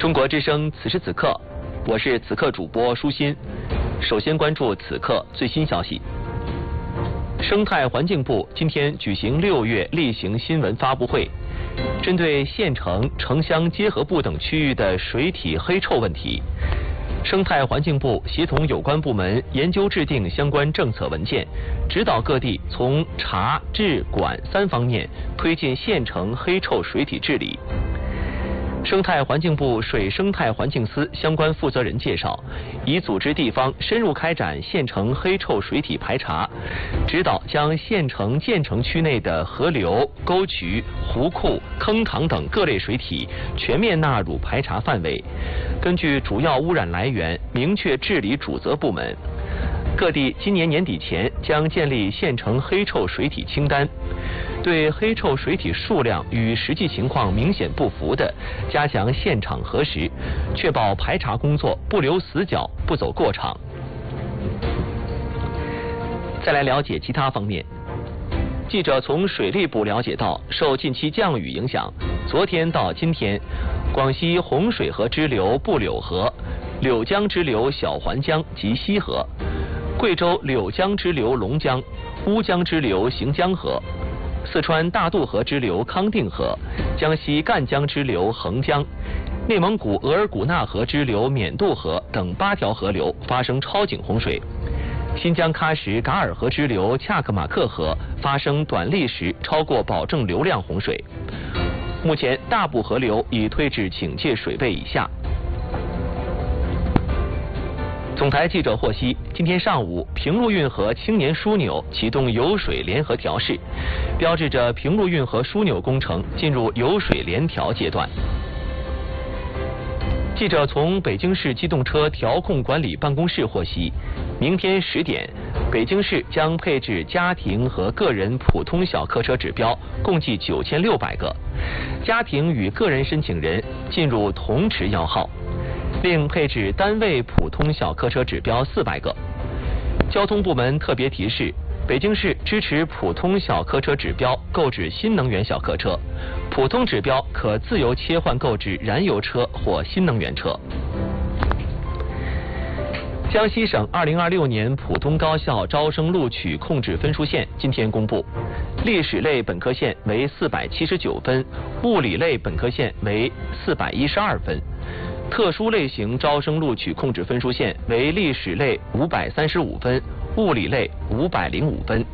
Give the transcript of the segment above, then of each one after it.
中国之声此时此刻，我是此刻主播舒心。首先关注此刻最新消息。生态环境部今天举行6月例行新闻发布会，针对县城、城乡结合部等区域的水体黑臭问题，生态环境部协同有关部门研究制定相关政策文件，指导各地从查、治、管3方面推进县城黑臭水体治理。生态环境部水生态环境司相关负责人介绍，已组织地方深入开展县城黑臭水体排查，指导将县城建成区内的河流、沟渠、湖库、坑塘等各类水体全面纳入排查范围，根据主要污染来源明确治理主责部门。各地今年年底前将建立县城黑臭水体清单，对黑臭水体数量与实际情况明显不符的，加强现场核实，确保排查工作不留死角、不走过场。再来了解其他方面。记者从水利部了解到，受近期降雨影响，昨天到今天，广西洪水河支流布柳河、柳江支流小环江及西河、贵州柳江支流龙江、乌江支流行江河、四川大渡河支流康定河、江西赣江支流横江、内蒙古额尔古纳河支流缅渡河等8条河流发生超警洪水。新疆喀什噶尔河支流恰克马克河发生短历时超过保证流量洪水。目前大部河流已退至警戒水位以下。总台记者获悉，今天上午，平陆运河青年枢纽启动油水联合调试，标志着平陆运河枢纽工程进入油水联调阶段。记者从北京市机动车调控管理办公室获悉，明天10点，北京市将配置家庭和个人普通小客车指标共计9600个，家庭与个人申请人进入同池摇号。另配置单位普通小客车指标400个。交通部门特别提示，北京市支持普通小客车指标购置新能源小客车，普通指标可自由切换购置燃油车或新能源车。江西省2026年普通高校招生录取控制分数线今天公布，历史类本科线为479分，物理类本科线为412分。特殊类型招生录取控制分数线为历史类535分，物理类505分。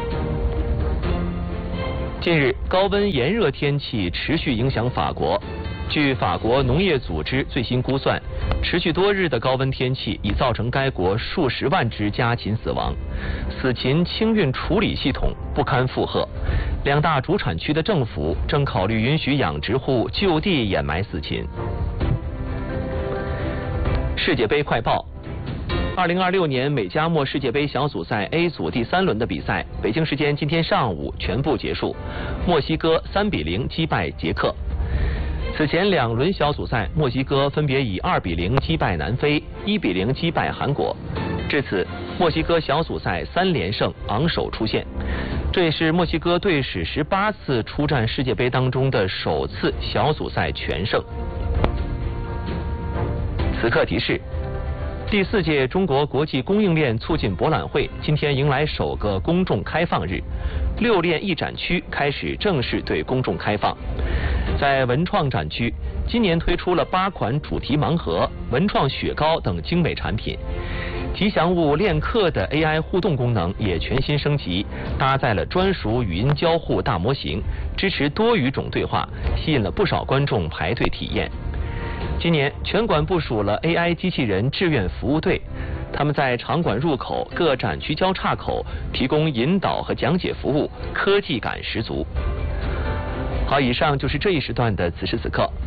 近日，高温炎热天气持续影响法国。据法国农业组织最新估算，持续多日的高温天气已造成该国数十万只家禽死亡，死禽清运处理系统不堪负荷。2大主产区的政府正考虑允许养殖户就地掩埋死禽。世界杯快报：2026年美加墨世界杯小组赛 A 组第3轮的比赛，北京时间今天上午全部结束，墨西哥3比0击败捷克。此前2轮小组赛，墨西哥分别以2比0击败南非，1比0击败韩国。至此，墨西哥小组赛3连胜，昂首出线。这也是墨西哥队史18次出战世界杯当中的首次小组赛全胜。此刻提示：第4届中国国际供应链促进博览会今天迎来首个公众开放日，6链一展区开始正式对公众开放。在文创展区，今年推出了8款主题盲盒、文创雪糕等精美产品。吉祥物练课的 AI 互动功能也全新升级，搭载了专属语音交互大模型，支持多语种对话，吸引了不少观众排队体验。今年全馆部署了 AI 机器人志愿服务队，他们在场馆入口、各展区交叉口提供引导和讲解服务，科技感十足。好，以上就是这一时段的此时此刻。